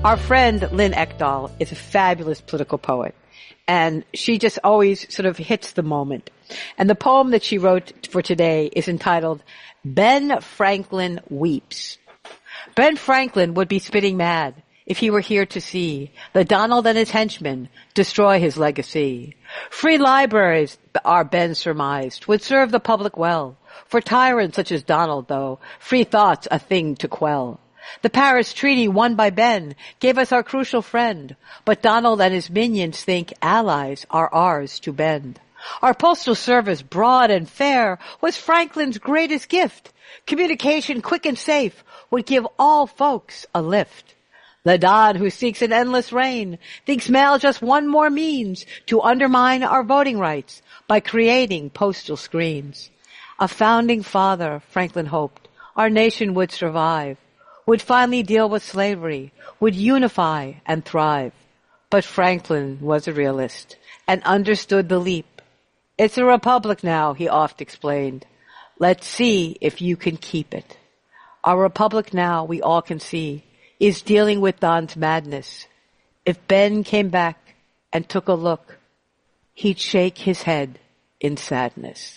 Our friend Lynn Ekdahl is a fabulous political poet, and she just always sort of hits the moment. And the poem that she wrote for today is entitled, Ben Franklin Weeps. Ben Franklin would be spitting mad if he were here to see the Donald and his henchmen destroy his legacy. Free libraries, our Ben surmised, would serve the public well. For tyrants such as Donald, though, free thought's a thing to quell. The Paris Treaty won by Ben gave us our crucial friend, but Donald and his minions think allies are ours to bend. Our postal service, broad and fair, was Franklin's greatest gift. Communication quick and safe would give all folks a lift. The Don who seeks an endless reign thinks mail just one more means to undermine our voting rights by creating postal screens. A founding father, Franklin hoped, our nation would survive, would finally deal with slavery, would unify and thrive. But Franklin was a realist and understood the leap. It's a republic now, he oft explained. Let's see if you can keep it. Our republic now, we all can see, is dealing with Don's madness. If Ben came back and took a look, he'd shake his head in sadness.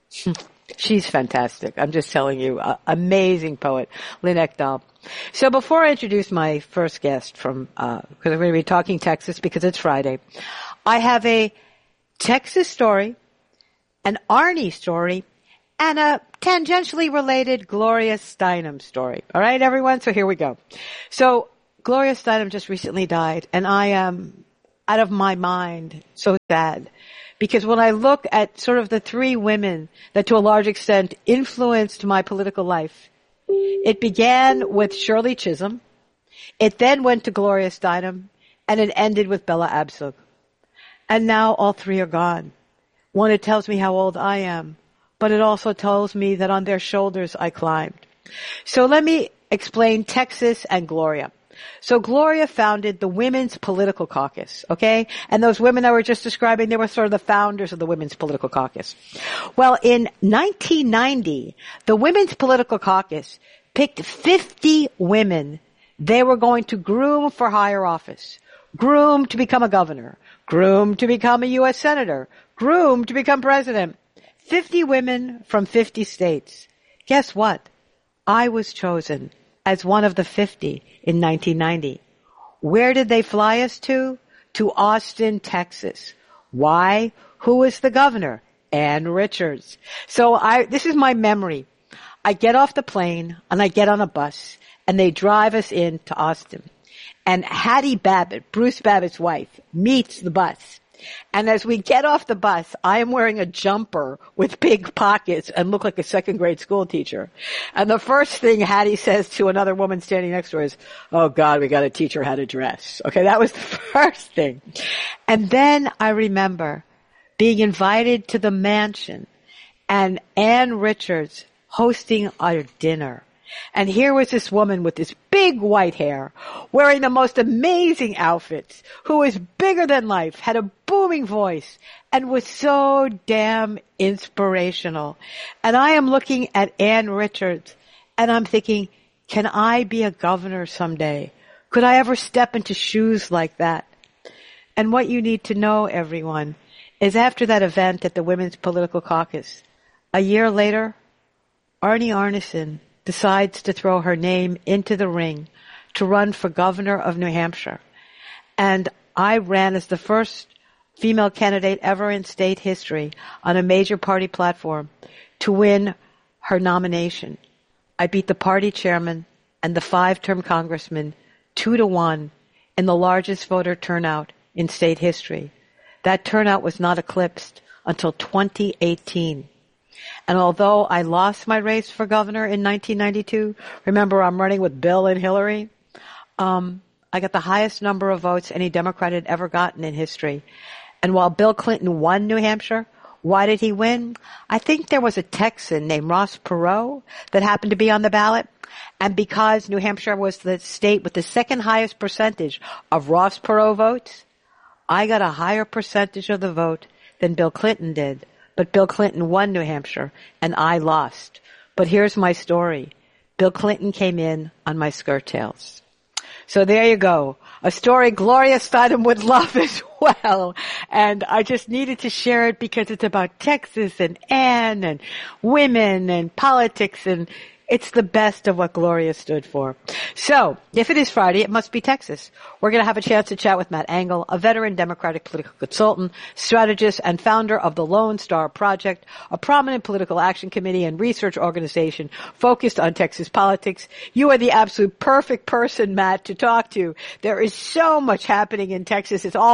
She's fantastic. I'm just telling you, amazing poet, Lynn Ekdahl. So before I introduce my first guest because we're going to be talking Texas because it's Friday, I have a Texas story, an Arnie story, and a tangentially related Gloria Steinem story. All right, everyone? So here we go. So Gloria Steinem just recently died, and I am out of my mind, so sad. Because when I look at sort of the three women that to a large extent influenced my political life, it began with Shirley Chisholm, it then went to Gloria Steinem, and it ended with Bella Abzug. And now all three are gone. One, it tells me how old I am, but it also tells me that on their shoulders I climbed. So let me explain Texas and Gloria. So Gloria founded the Women's Political Caucus, okay? And those women I were just describing, they were sort of the founders of the Women's Political Caucus. Well, in 1990, the Women's Political Caucus picked 50 women they were going to groom for higher office, groom to become a governor, groom to become a U.S. senator, groom to become president. 50 women from 50 states. Guess what? I was chosen as one of the 50 in 1990. Where did they fly us to? To Austin, Texas. Why? Who was the governor? Ann Richards. So this is my memory. I get off the plane and I get on a bus and they drive us into Austin. And Hattie Babbitt, Bruce Babbitt's wife, meets the bus. And as we get off the bus, I am wearing a jumper with big pockets and look like a second grade school teacher. And the first thing Hattie says to another woman standing next to her is, oh God, we got to teach her how to dress. Okay, that was the first thing. And then I remember being invited to the mansion and Ann Richards hosting our dinner. And here was this woman with this big white hair, wearing the most amazing outfits, who was bigger than life, had a booming voice, and was so damn inspirational. And I am looking at Ann Richards, and I'm thinking, can I be a governor someday? Could I ever step into shoes like that? And what you need to know, everyone, is after that event at the Women's Political Caucus, a year later, Arnie Arnesen decides to throw her name into the ring to run for governor of New Hampshire. And I ran as the first female candidate ever in state history on a major party platform to win her nomination. I beat the party chairman and the 5-term congressman 2-1 in the largest voter turnout in state history. That turnout was not eclipsed until 2018. And although I lost my race for governor in 1992, remember I'm running with Bill and Hillary, I got the highest number of votes any Democrat had ever gotten in history. And while Bill Clinton won New Hampshire, why did he win? I think there was a Texan named Ross Perot that happened to be on the ballot. And because New Hampshire was the state with the second highest percentage of Ross Perot votes, I got a higher percentage of the vote than Bill Clinton did. But Bill Clinton won New Hampshire, and I lost. But here's my story. Bill Clinton came in on my skirt tails. So there you go. A story Gloria Steinem would love as well. And I just needed to share it because it's about Texas and Anne and women and politics, and it's the best of what Gloria stood for. So, if it is Friday, it must be Texas. We're going to have a chance to chat with Matt Engel, a veteran Democratic political consultant, strategist, and founder of the Lone Star Project, a prominent political action committee and research organization focused on Texas politics. You are the absolute perfect person, Matt, to talk to. There is so much happening in Texas. It's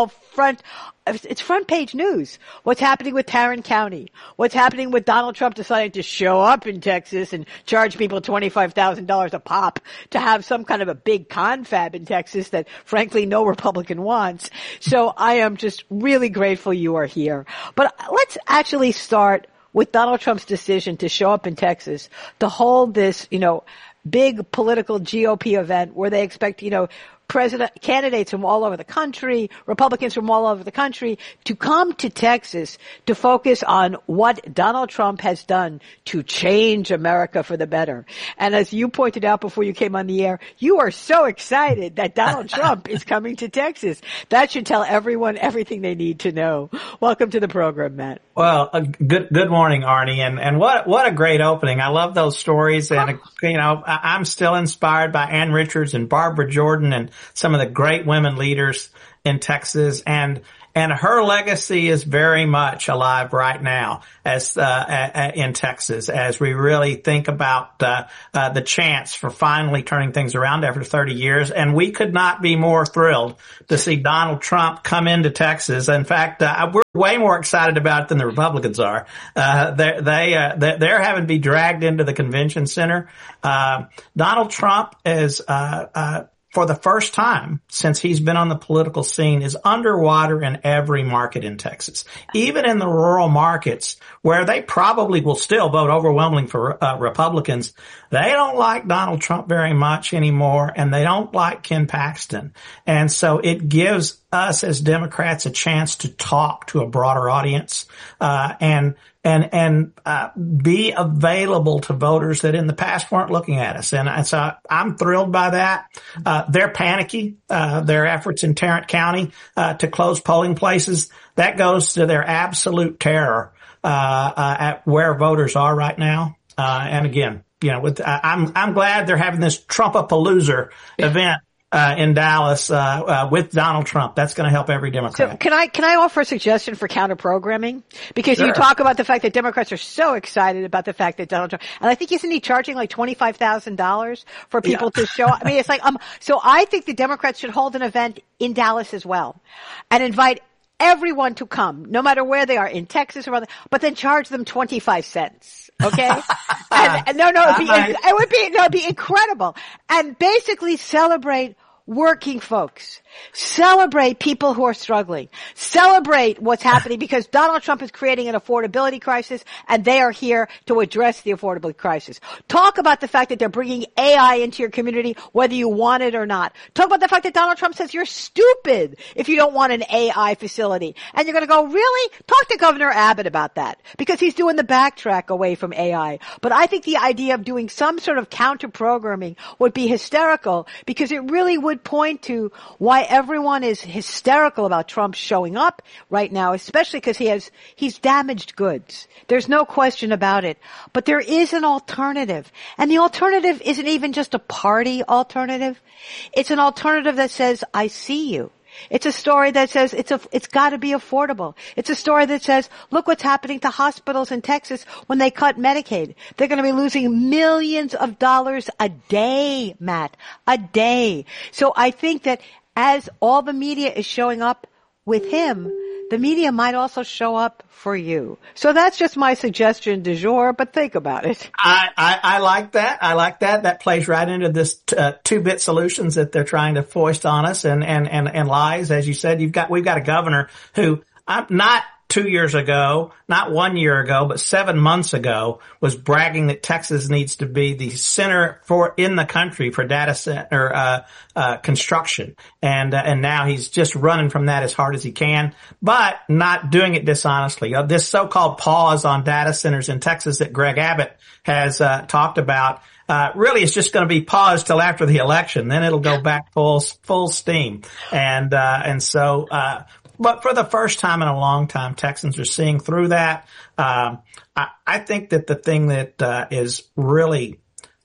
front page news. What's happening with Tarrant County? What's happening with Donald Trump deciding to show up in Texas and charge people $25,000 a pop to have some kind of a big confab in Texas that frankly no Republican wants. So I am just really grateful you are here. But let's actually start with Donald Trump's decision to show up in Texas to hold this, big political GOP event where they expect, candidates from all over the country, Republicans from all over the country, to come to Texas to focus on what Donald Trump has done to change America for the better. And as you pointed out before you came on the air, you are so excited that Donald Trump is coming to Texas. That should tell everyone everything they need to know. Welcome to the program, Matt. Well, good morning, Arnie, and what a great opening. I love those stories, and I'm still inspired by Ann Richards and Barbara Jordan and some of the great women leaders in Texas, and her legacy is very much alive right now as in Texas, as we really think about the chance for finally turning things around after 30 years. And we could not be more thrilled to see Donald Trump come into Texas. In fact, we're way more excited about it than the Republicans are. They're having to be dragged into the convention center. Donald Trump is for the first time since he's been on the political scene, is underwater in every market in Texas. Even in the rural markets where they probably will still vote overwhelmingly for Republicans, they don't like Donald Trump very much anymore, and they don't like Ken Paxton. And so it gives us as Democrats a chance to talk to a broader audience, and be available to voters that in the past weren't looking at us. And so I'm thrilled by that. They're panicky. Their efforts in Tarrant County, to close polling places, that goes to their absolute terror, at where voters are right now. And again, I'm glad they're having this Trump-a-palooza event in Dallas with Donald Trump. That's going to help every Democrat. So can I offer a suggestion for counter programming? Because Sure. You talk about the fact that Democrats are so excited about the fact that Donald Trump, and I think isn't he charging like $25,000 for people to show up? I mean, it's like so I think the Democrats should hold an event in Dallas as well and invite everyone to come, no matter where they are, in Texas or other, but then charge them 25 cents. Okay? It'd be incredible. And basically celebrate working folks. Celebrate people who are struggling. Celebrate what's happening, because Donald Trump is creating an affordability crisis, and they are here to address the affordability crisis. Talk about the fact that they're bringing AI into your community, whether you want it or not. Talk about the fact that Donald Trump says you're stupid if you don't want an AI facility. And you're going to go, really? Talk to Governor Abbott about that, because he's doing the backtrack away from AI. But I think the idea of doing some sort of counter-programming would be hysterical, because it really would point to why everyone is hysterical about Trump showing up right now, especially because he's damaged goods. There's no question about it. But there is an alternative. And the alternative isn't even just a party alternative. It's an alternative that says, I see you. It's a story that says it's got to be affordable. It's a story that says, look what's happening to hospitals in Texas when they cut Medicaid. They're going to be losing millions of dollars a day, Matt, a day. So I think that as all the media is showing up with him, the media might also show up for you. So that's just my suggestion du jour, but think about it. I like that. I like that. That plays right into this two-bit solutions that they're trying to foist on us, and lies. As you said, we've got a governor who, not 2 years ago, not 1 year ago, but 7 months ago, was bragging that Texas needs to be the center in the country for data center construction, and now he's just running from that as hard as he can, but not doing it dishonestly. This so-called pause on data centers in Texas that Greg Abbott has talked about really it's just going to be paused till after the election. Then it'll go back full steam. And so, but for the first time in a long time, Texans are seeing through that. I think that the thing that, is really,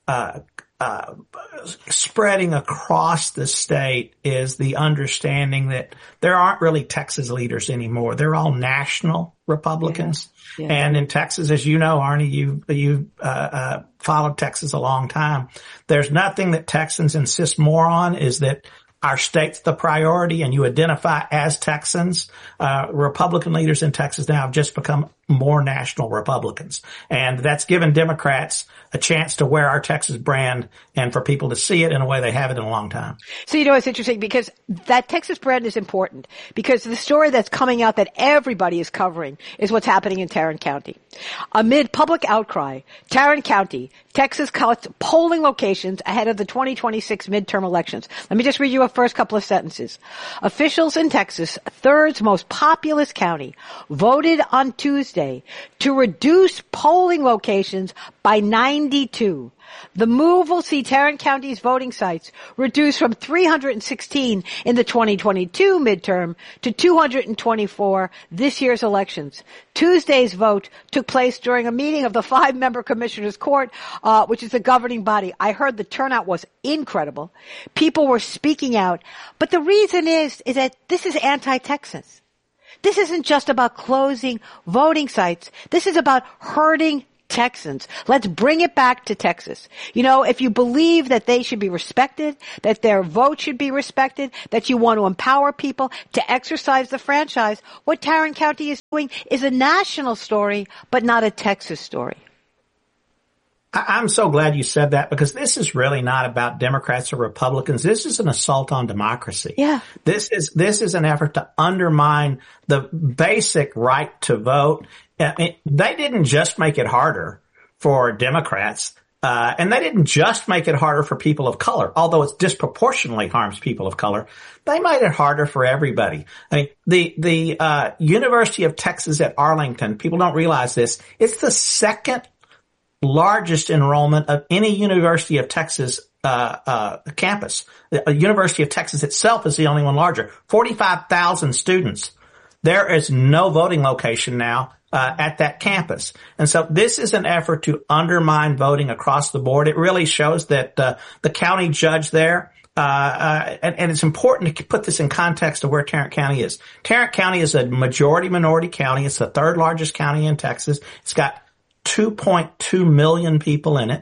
spreading across the state is the understanding that there aren't really Texas leaders anymore. They're all national Republicans. Yeah. And in Texas, as you know, Arnie, you followed Texas a long time. There's nothing that Texans insist more on is that our state's the priority and you identify as Texans. Republican leaders in Texas now have just become more national Republicans. And that's given Democrats a chance to wear our Texas brand and for people to see it in a way they haven't in a long time. So, it's interesting because that Texas brand is important because the story that's coming out that everybody is covering is what's happening in Tarrant County. Amid public outcry, Tarrant County, Texas cuts polling locations ahead of the 2026 midterm elections. Let me just read you a first couple of sentences. Officials in Texas, third's most populous county, voted on Tuesday to reduce polling locations by 92. The move will see Tarrant County's voting sites reduced from 316 in the 2022 midterm to 224 this year's elections. Tuesday's vote took place during a meeting of the 5-member commissioners court, which is the governing body. I heard the turnout was incredible. People were speaking out. But the reason is that this is anti-Texas. This isn't just about closing voting sites. This is about hurting Texans. Let's bring it back to Texas. If you believe that they should be respected, that their vote should be respected, that you want to empower people to exercise the franchise, what Tarrant County is doing is a national story, but not a Texas story. I'm so glad you said that because this is really not about Democrats or Republicans. This is an assault on democracy. Yeah. This is an effort to undermine the basic right to vote. They didn't just make it harder for Democrats, and they didn't just make it harder for people of color, although it disproportionately harms people of color. They made it harder for everybody. The University of Texas at Arlington, people don't realize this, it's the second largest enrollment of any University of Texas campus. The University of Texas itself is the only one larger. 45,000 students. There is no voting location now at that campus. And so this is an effort to undermine voting across the board. It really shows that the county judge there and it's important to put this in context of where Tarrant County is. Tarrant County is a majority minority county. It's the third largest county in Texas. It's got 2.2 million people in it.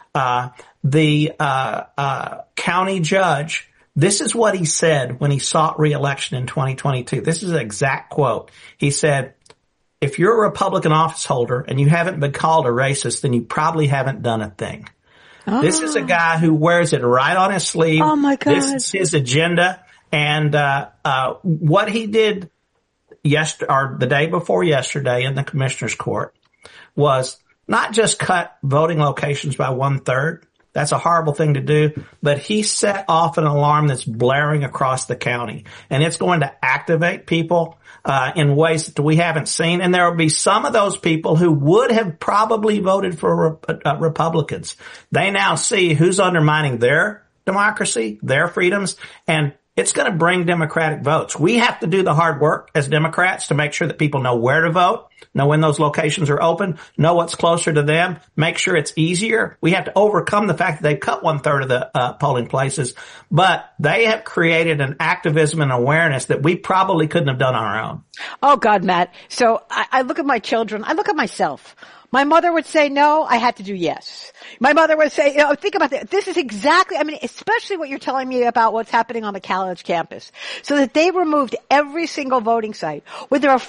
The county judge, this is what he said when he sought re-election in 2022. This is an exact quote. He said, if you're a Republican office holder and you haven't been called a racist, then you probably haven't done a thing. Oh. This is a guy who wears it right on his sleeve. Oh my God. This is his agenda. And what he did the day before yesterday in the commissioner's court was not just cut voting locations by 1/3. That's a horrible thing to do, but he set off an alarm that's blaring across the county, and it's going to activate people in ways that we haven't seen. And there will be some of those people who would have probably voted for Republicans. They now see who's undermining their democracy, their freedoms, and it's going to bring Democratic votes. We have to do the hard work as Democrats to make sure that people know where to vote, know when those locations are open, know what's closer to them, make sure it's easier. We have to overcome the fact that they've cut 1/3 of the polling places, but they have created an activism and awareness that we probably couldn't have done on our own. Oh God, Matt. So I look at my children, I look at myself. My mother would say no, I had to do yes. My mother would say, think about that. This is exactly, especially what you're telling me about what's happening on the college campus. So that they removed every single voting site where there are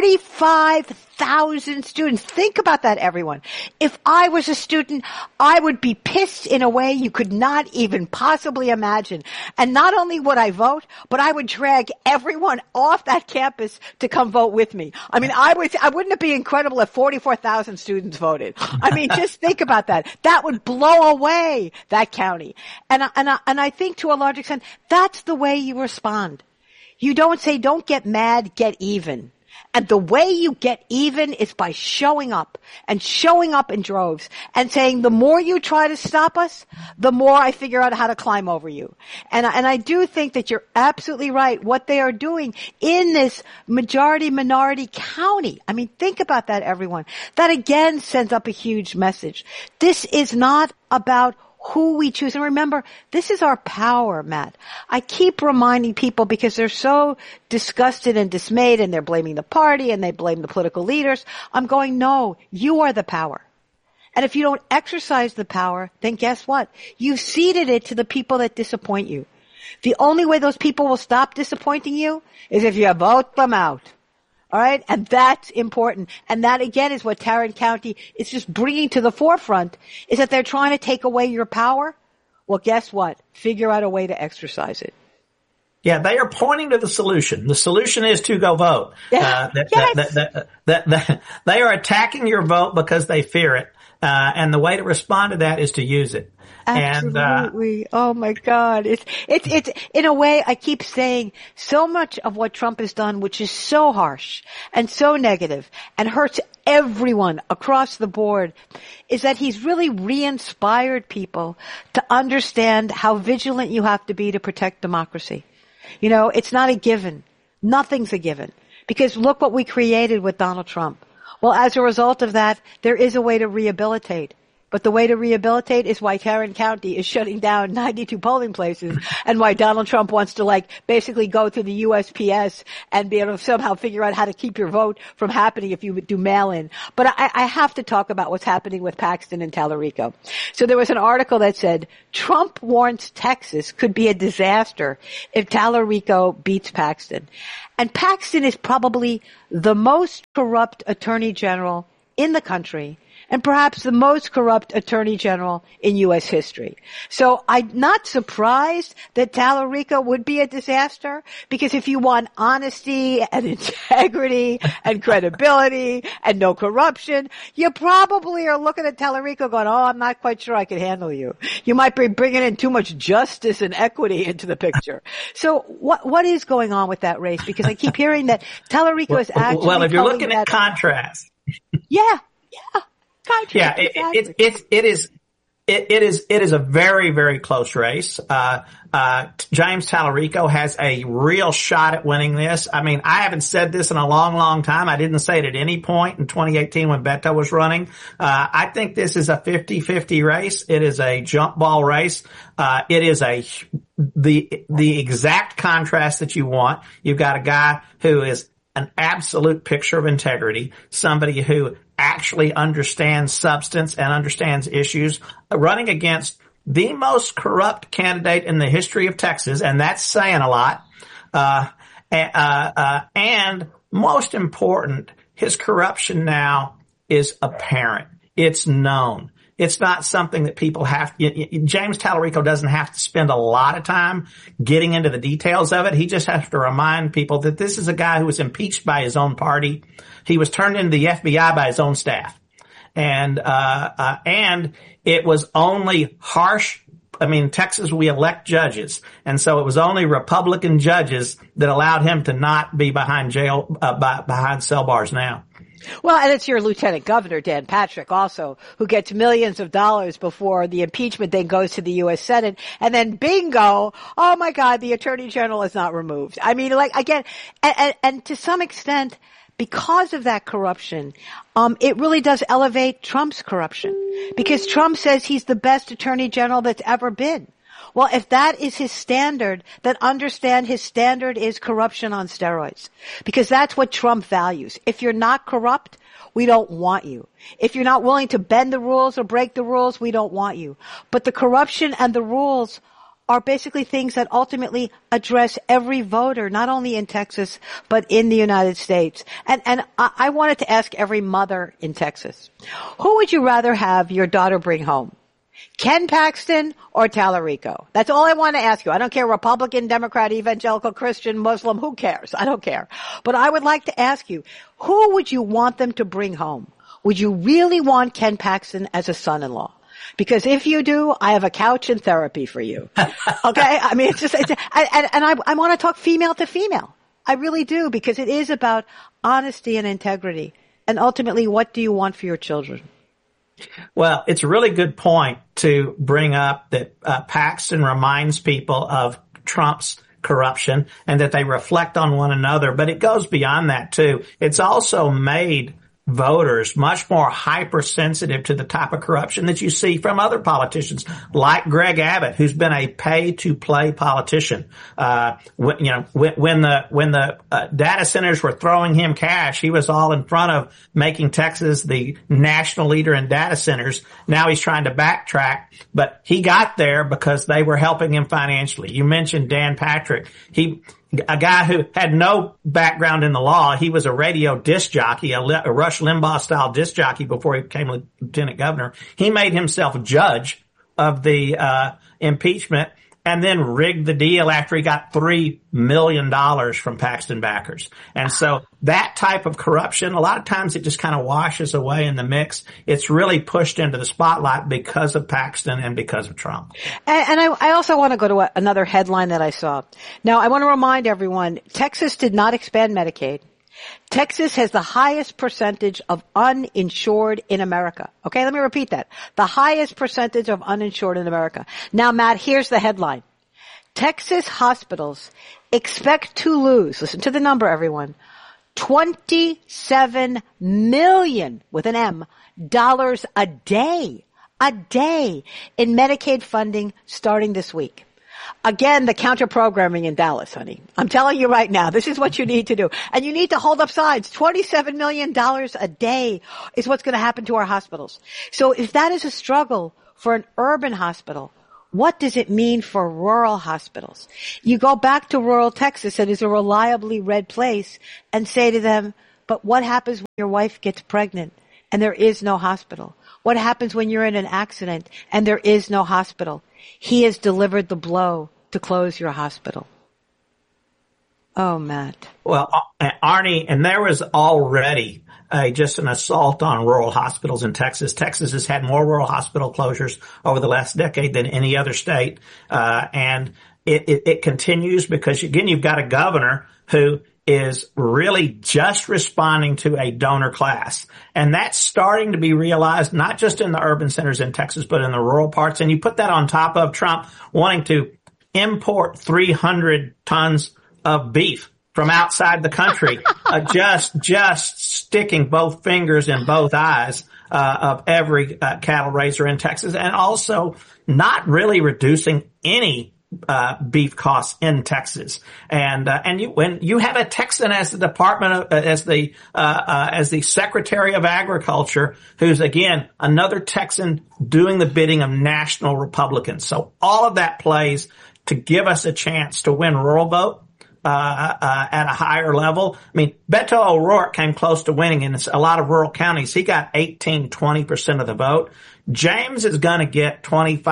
45,000 students. Think about that, everyone. If I was a student, I would be pissed in a way you could not even possibly imagine. And not only would I vote, but I would drag everyone off that campus to come vote with me. Wouldn't it be incredible if 44,000 students voted? Just think about that. That would blow away that county. And I think to a large extent, that's the way you respond. You don't say, don't get mad, get even. And the way you get even is by showing up and showing up in droves and saying, the more you try to stop us, the more I figure out how to climb over you. And I do think that you're absolutely right. What they are doing in this majority minority county. I mean, think about that, everyone. That again sends up a huge message. This is not about who we choose. And remember, this is our power, Matt. I keep reminding people because they're so disgusted and dismayed and they're blaming the party and they blame the political leaders. I'm going, no, you are the power. And if you don't exercise the power, then guess what? You've ceded it to the people that disappoint you. The only way those people will stop disappointing you is if you vote them out. All right. And that's important. And that again is what Tarrant County is just bringing to the forefront, is that they're trying to take away your power. Well, guess what? Figure out a way to exercise it. Yeah, they are pointing to the solution. The solution is to go vote. Yeah. They are attacking your vote because they fear it. And the way to respond to that is to use it. Absolutely. Oh my God. It's in a way, I keep saying so much of what Trump has done, which is so harsh and so negative and hurts everyone across the board, is that he's really re-inspired people to understand how vigilant you have to be to protect democracy. You know, it's not a given. Nothing's a given. Because look what we created with Donald Trump. Well, as a result of that, there is a way to rehabilitate. But the way to rehabilitate is why Tarrant County is shutting down 92 polling places and why Donald Trump wants to basically go to the USPS and be able to somehow figure out how to keep your vote from happening if you do mail-in. But I have to talk about what's happening with Paxton and Tallarico. So there was an article that said, Trump warns Texas could be a disaster if Tallarico beats Paxton. And Paxton is probably the most corrupt attorney general in the country, and perhaps the most corrupt attorney general in U.S. history. So I'm not surprised that Tallarico would be a disaster, because if you want honesty and integrity and credibility and no corruption, you probably are looking at Tallarico going, oh, I'm not quite sure I can handle you. You might be bringing in too much justice and equity into the picture. So what is going on with that race? Because I keep hearing that Tallarico is actually... Well, if you're looking at contrast... Yeah. Yeah, it is a very, very close race. James Tallarico has a real shot at winning this. I mean, I haven't said this in a long, long time. I didn't say it at any point in 2018 when Beto was running. I think this is a 50-50 race. It is a jump ball race. It is the exact contrast that you want. You've got a guy who is an absolute picture of integrity, somebody who actually understands substance and understands issues, running against the most corrupt candidate in the history of Texas, and that's saying a lot. And most important, his corruption now is apparent. It's known. It's not something that people James Tallarico doesn't have to spend a lot of time getting into the details of it. He just has to remind people that this is a guy who was impeached by his own party. He was turned into the FBI by his own staff. And it was only harsh. I mean, Texas, we elect judges. And so it was only Republican judges that allowed him to not be behind behind cell bars now. Well, and it's your Lieutenant Governor, Dan Patrick, also, who gets millions of dollars before the impeachment then goes to the U.S. Senate. And then bingo, oh my God, the Attorney General is not removed. I mean, again, and to some extent, because of that corruption, it really does elevate Trump's corruption. Because Trump says he's the best Attorney General that's ever been. Well, if that is his standard, then understand his standard is corruption on steroids. Because that's what Trump values. If you're not corrupt, we don't want you. If you're not willing to bend the rules or break the rules, we don't want you. But the corruption and the rules are basically things that ultimately address every voter, not only in Texas, but in the United States. And I wanted to ask every mother in Texas, who would you rather have your daughter bring home? Ken Paxton or Tallarico? That's all I want to ask you. I don't care, Republican, Democrat, evangelical, Christian, Muslim, who cares? I don't care. But I would like to ask you, who would you want them to bring home? Would you really want Ken Paxton as a son-in-law? Because if you do, I have a couch and therapy for you. Okay? I mean, I want to talk female to female. I really do, because it is about honesty and integrity. And ultimately, what do you want for your children? Well, it's a really good point to bring up that Paxton reminds people of Trump's corruption and that they reflect on one another. But it goes beyond that, too. It's also made voters much more hypersensitive to the type of corruption that you see from other politicians, like Greg Abbott, who's been a pay-to-play politician. When the data centers were throwing him cash, he was all in front of making Texas the national leader in data centers. Now he's trying to backtrack, but he got there because they were helping him financially. You mentioned Dan Patrick. A guy who had no background in the law. He was a radio disc jockey, a Rush Limbaugh style disc jockey before he became lieutenant governor. He made himself judge of the impeachment and then rigged the deal after he got $3 million from Paxton backers. And so that type of corruption, a lot of times it just kind of washes away in the mix. It's really pushed into the spotlight because of Paxton and because of Trump. And I also want to go to another headline that I saw. Now, I want to remind everyone, Texas did not expand Medicaid. Texas has the highest percentage of uninsured in America. Okay, let me repeat that. The highest percentage of uninsured in America. Now, Matt, here's the headline. Texas hospitals expect to lose, listen to the number, everyone, $27 million, with an M, dollars a day in Medicaid funding starting this week. Again, the counter-programming in Dallas, honey. I'm telling you right now, this is what you need to do. And you need to hold up sides. $27 million a day is what's going to happen to our hospitals. So if that is a struggle for an urban hospital, what does it mean for rural hospitals? You go back to rural Texas, that is a reliably red place, and say to them, but what happens when your wife gets pregnant and there is no hospital? What happens when you're in an accident and there is no hospital? He has delivered the blow to close your hospital. Oh, Matt. Well, Arnie, and there was already just an assault on rural hospitals in Texas. Texas has had more rural hospital closures over the last decade than any other state. And it continues because, again, you've got a governor who is really just responding to a donor class. And that's starting to be realized not just in the urban centers in Texas, but in the rural parts. And you put that on top of Trump wanting to import 300 tons of beef from outside the country, just sticking both fingers in both eyes of every cattle raiser in Texas, and also not really reducing any beef costs in Texas. And when you have a Texan as the as the Secretary of Agriculture, who's again another Texan doing the bidding of national Republicans. So all of that plays to give us a chance to win rural vote at a higher level. I mean, Beto O'Rourke came close to winning in a lot of rural counties. He got 18-20% of the vote. James is going to get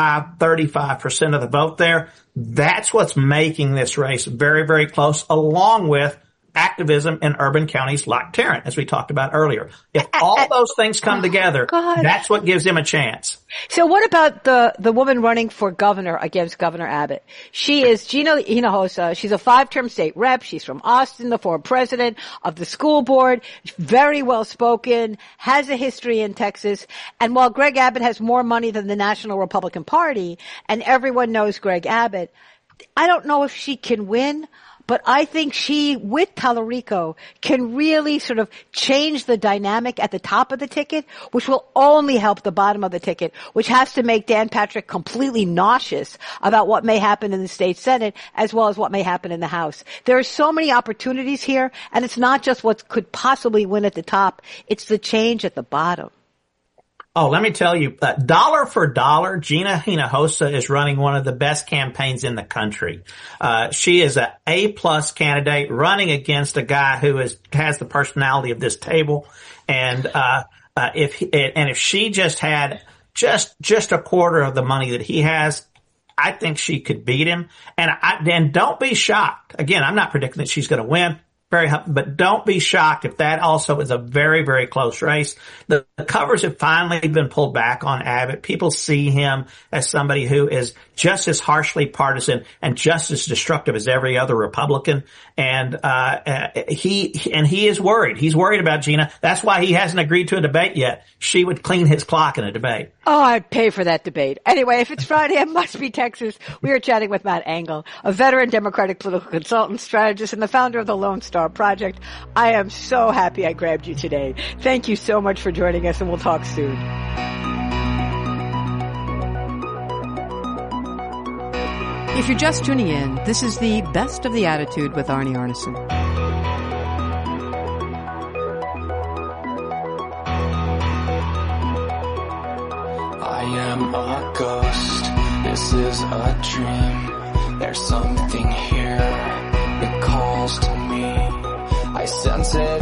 25-35% of the vote there. That's what's making this race very, very close, along with activism in urban counties like Tarrant, as we talked about earlier. If all those things come together, that's what gives him a chance. So what about the woman running for governor against Governor Abbott? She is Gina Hinojosa. She's a 5-term state rep. She's from Austin, the former president of the school board, very well spoken, has a history in Texas. And while Greg Abbott has more money than the National Republican Party, and everyone knows Greg Abbott, I don't know if she can win. But I think she, with Tallarico, can really sort of change the dynamic at the top of the ticket, which will only help the bottom of the ticket, which has to make Dan Patrick completely nauseous about what may happen in the state Senate as well as what may happen in the House. There are so many opportunities here, and it's not just what could possibly win at the top. It's the change at the bottom. Oh, let me tell you, dollar for dollar, Gina Hinojosa is running one of the best campaigns in the country. She is a A-plus candidate running against a guy who has the personality of this table. And if she just had just a quarter of the money that he has, I think she could beat him. And don't be shocked. Again, I'm not predicting that she's going to win. but don't be shocked if that also is a very, very close race. The covers have finally been pulled back on Abbott. People see him as somebody who is just as harshly partisan and just as destructive as every other Republican. And, he is worried. He's worried about Gina. That's why he hasn't agreed to a debate yet. She would clean his clock in a debate. Oh, I'd pay for that debate. Anyway, if it's Friday, it must be Texas. We are chatting with Matt Engel, a veteran Democratic political consultant, strategist, and the founder of the Lone Star Project. I am so happy I grabbed you today. Thank you so much for joining us, and we'll talk soon. If you're just tuning in, this is the Best of the Attitude with Arnie Arnesen. I am a ghost, this is a dream. There's something here, it calls to me. I sense it.